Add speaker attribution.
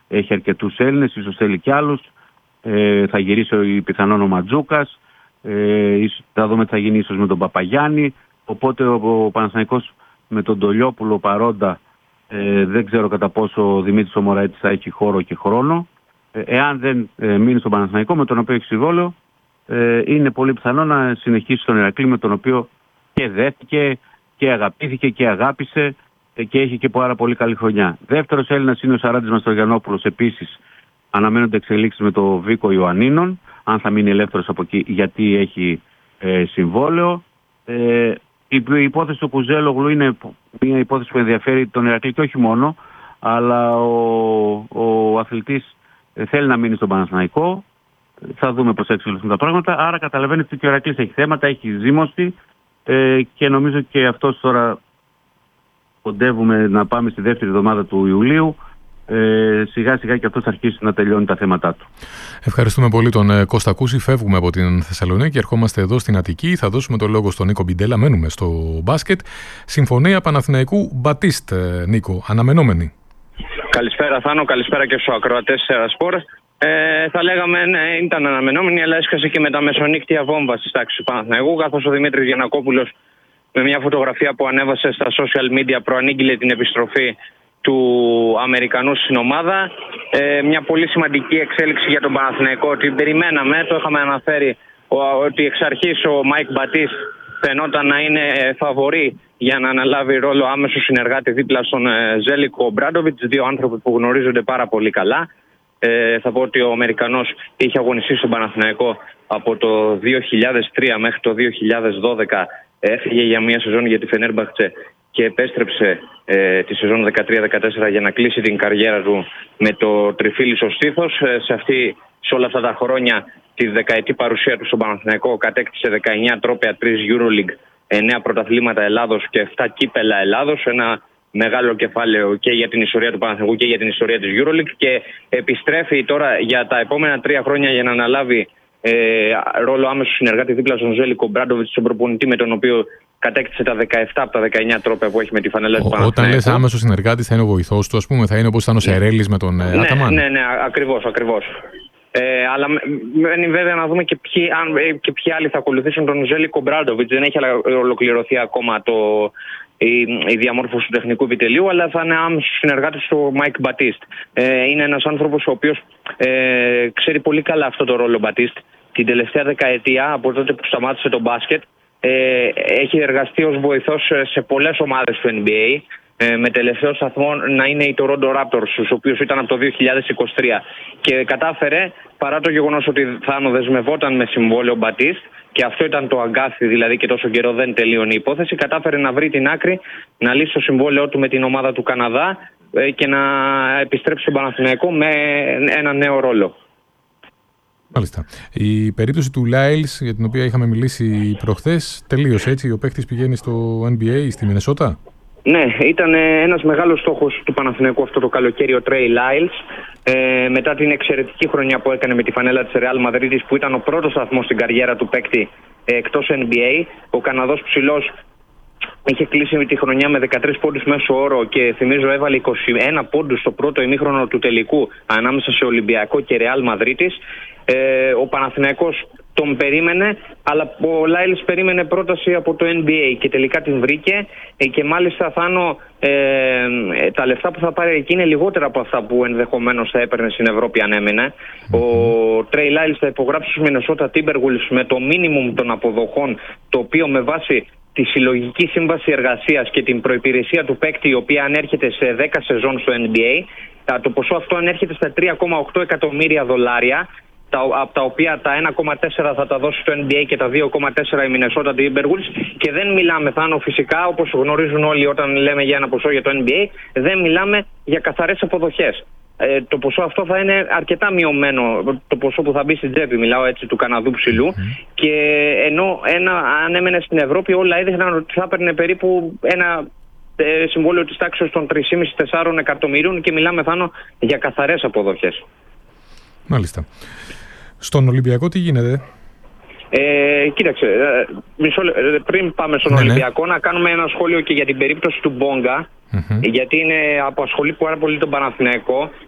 Speaker 1: έχει αρκετούς Έλληνες, ίσως θέλει κι άλλους. Θα γυρίσει πιθανόν ο Ματζούκας, θα δούμε τι θα γίνει ίσως με τον Παπαγιάννη. Οπότε ο Παναθηναϊκός με τον Ντολιόπουλο παρόντα, δεν ξέρω κατά πόσο ο Δημήτρης ο Μωραήτης θα έχει χώρο και χρόνο. Εάν δεν μείνει στον Παναθηναϊκό, με τον οποίο έχει συμβόλαιο, είναι πολύ πιθανό να συνεχίσει στον Ηρακλή, με τον οποίο και δέθηκε και αγαπήθηκε και αγάπησε και έχει και πάρα πολύ καλή χρονιά. Δεύτερος Έλληνας είναι ο Σαράντης Μαστρογιαννόπουλος. Επίσης αναμένονται εξελίξεις με το Βίκο Ιωαννίνων, αν θα μείνει ελεύθερος από εκεί, γιατί έχει συμβόλαιο. Η υπόθεση του Κουζέλογλου είναι μια υπόθεση που ενδιαφέρει τον Ηρακλή και όχι μόνο, αλλά ο αθλητής θέλει να μείνει στον Παναθηναϊκό. Θα δούμε πώς θα εξελιχθούν τα πράγματα. Άρα καταλαβαίνετε ότι ο Ηρακλής έχει θέματα, έχει ζήμωση και νομίζω και αυτός τώρα κοντεύουμε να πάμε στη δεύτερη εβδομάδα του Ιουλίου. Σιγά σιγά και αυτός θα αρχίσει να τελειώνει τα θέματά του.
Speaker 2: Ευχαριστούμε πολύ τον Κώστα Κούση. Φεύγουμε από την Θεσσαλονίκη και ερχόμαστε εδώ στην Αττική. Θα δώσουμε το λόγο στον Νίκο Μπιντέλα. Μένουμε στο μπάσκετ. Συμφωνία Παναθηναϊκού Μπατίστ, Νίκο, αναμενόμενη.
Speaker 3: Καλησπέρα Θάνο, καλησπέρα και στους ακροατές Σπορ. Θα λέγαμε ναι, ήταν αναμενόμενη, αλλά έσκασε και με τα μεσονύκτια βόμβα στις τάξεις του Παναθηναϊκού, καθώς ο Δημήτρης Γιαννακόπουλος με μια φωτογραφία που ανέβασε στα social media προανήγγειλε την επιστροφή του Αμερικανού στην ομάδα. Μια πολύ σημαντική εξέλιξη για τον Παναθηναϊκό. Την περιμέναμε, το είχαμε αναφέρει ότι εξ αρχής ο Μάικ Μπατίστ φαινόταν να είναι φαβορί για να αναλάβει ρόλο άμεσου συνεργάτη δίπλα στον Ζέλικο Μπράντοβιτς, δύο άνθρωποι που γνωρίζονται πάρα πολύ καλά. Θα πω ότι ο Αμερικανός είχε αγωνιστεί στον Παναθηναϊκό από το 2003 μέχρι το 2012. Έφυγε για μια σεζόν για τη Φενέρμπαχτσε και επέστρεψε τη σεζόν 13-14 για να κλείσει την καριέρα του με το τριφύλι στο στήθος. Σε όλα αυτά τα χρόνια, τη δεκαετή παρουσία του στον Παναθηναϊκό, κατέκτησε 19 τρόπαια, 3 EuroLeague, 9 πρωταθλήματα Ελλάδος και 7 κύπελα Ελλάδος. Ένα μεγάλο κεφάλαιο και για την ιστορία του Παναθηναϊκού και για την ιστορία της EuroLeague, και επιστρέφει τώρα για τα επόμενα 3 χρόνια για να αναλάβει ρόλο άμεσου συνεργάτη δίπλα στον Ζέλικο Μπράντοβιτς, τον προπονητή με τον οποίο κατέκτησε τα 17 από τα 19 τρόπαια που έχει με τη φανέλα του Παναθηναϊκού. Όταν λες άμεσο συνεργάτη, θα είναι ο βοηθός του, ας πούμε, θα είναι όπως ήταν ο Σερέλης με τον Άταμαν. Ναι, ακριβώς. Αλλά μένει βέβαια να δούμε και ποιοι άλλοι θα ακολουθήσουν τον Ζέλικο Μπράντοβιτς. Δεν έχει ολοκληρωθεί ακόμα η διαμόρφωση του τεχνικού επιτελείου, αλλά θα είναι άμεσος συνεργάτης του Μάικ Μπατίστ. Είναι ένας άνθρωπος ο οποίος ξέρει πολύ καλά αυτό το ρόλο Μπατίστ. Την τελευταία δεκαετία, από τότε που σταμάτησε το μπάσκετ, έχει εργαστεί ως βοηθός σε πολλές ομάδες του NBA, με τελευταίο σταθμό να είναι η Toronto Raptors, στους οποίους ήταν από το 2023. Και κατάφερε, παρά το γεγονός ότι θα δεσμευόταν με συμβόλαιο Μπατίστ, και αυτό ήταν το αγκάθι, δηλαδή και τόσο καιρό δεν τελείωνε η υπόθεση, κατάφερε να βρει την άκρη, να λύσει το συμβόλαιό του με την ομάδα του Καναδά και να επιστρέψει στον Παναθηναϊκό με ένα νέο ρόλο.
Speaker 2: Μάλιστα. Η περίπτωση του Λάιλς, για την οποία είχαμε μιλήσει προχθές, τελείωσε έτσι? Ο παίκτης πηγαίνει στο NBA, στη Μινεσότα. Ναι, ήταν ένας μεγάλος στόχος του Παναθηναϊκού αυτό το καλοκαίρι ο Τρέι Λάιλς. Μετά την εξαιρετική χρονιά που έκανε με τη φανέλα της Ρεάλ Μαδρίτης, που ήταν ο πρώτος σταθμός στην καριέρα του παίκτη εκτός NBA, ο Καναδός ψηλός είχε κλείσει με τη χρονιά με 13 πόντους μέσο όρο και θυμίζω έβαλε 21 πόντους στο πρώτο ημίχρονο του τελικού ανάμεσα σε Ολυμπιακό και Ρεάλ Μαδρίτης. Ο Παναθηναϊκός τον περίμενε, αλλά ο Λάιλς περίμενε πρόταση από το NBA και τελικά την βρήκε, και μάλιστα τα λεφτά που θα πάρει εκεί είναι λιγότερα από αυτά που ενδεχομένως θα έπαιρνε στην Ευρώπη αν έμενε. Ο Τρέι Λάιλς θα υπογράψει στους Μινεσότα Τίμπεργουλς με το μίνιμουμ των αποδοχών, το οποίο με βάση τη συλλογική σύμβαση εργασίας και την προϋπηρεσία του παίκτη, η οποία ανέρχεται σε 10 σεζόν στο NBA, το ποσό αυτό ανέρχεται στα $3,8 εκατομμύρια, από τα οποία τα 1,4 θα τα δώσει το NBA και τα 2,4 η Minnesota Timberwolves, και δεν μιλάμε, Θάνο, φυσικά, όπως γνωρίζουν όλοι όταν λέμε για ένα ποσό για το NBA, δεν μιλάμε για καθαρές αποδοχές. Το ποσό αυτό θα είναι αρκετά μειωμένο, το ποσό που θα μπει στην τσέπη, μιλάω έτσι, του Καναδού ψηλού, και ενώ αν έμενε στην Ευρώπη όλα έδειχναν ότι θα έπαιρνε περίπου ένα συμβόλαιο της τάξης των 3,5-4 εκατομμυρίων, και μιλάμε, Θάνο, για καθαρές αποδοχές. Μάλιστα. Στον Ολυμπιακό τι γίνεται? Κοίταξε, πριν πάμε στον Ολυμπιακό, να κάνουμε ένα σχόλιο και για την περίπτωση του Μπόγκα, γιατί απασχολεί πάρα πολύ τον Παναθηναϊκό.